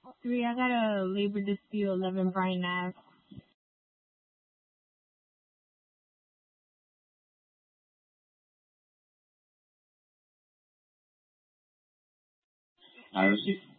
3, I got a labor dispute, 11 Brian Ave. I received